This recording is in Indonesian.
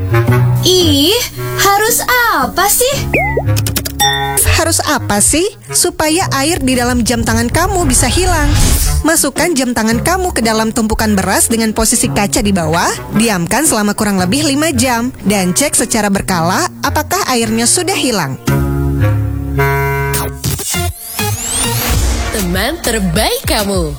Ih, harus apa sih? Harus apa sih? Supaya air di dalam jam tangan kamu bisa hilang. Masukkan jam tangan kamu ke dalam tumpukan beras dengan posisi kaca di bawah. Diamkan selama kurang lebih 5 jam. Dan cek secara berkala apakah airnya sudah hilang. Teman terbaik kamu.